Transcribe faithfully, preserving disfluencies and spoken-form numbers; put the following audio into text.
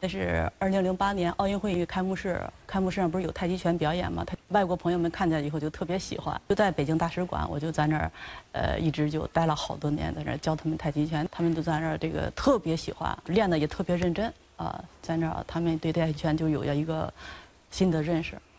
那是二零零八年奥运会开幕式，开幕式上不是有太极拳表演吗？他外国朋友们看见以后就特别喜欢，就在北京大使馆，我就在那儿，呃，一直就待了好多年，在那儿教他们太极拳，他们都在那儿这个特别喜欢，练的也特别认真啊、呃，在那儿他们对太极拳就有了一个新的认识。